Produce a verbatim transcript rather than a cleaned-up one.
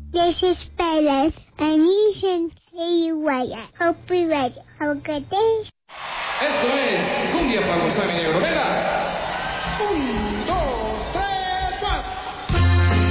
Desesperate. I need to Hope we ready. Have a good day. Esto es Cumbia para gozar, mi negro. Venga. Un, dos, tres.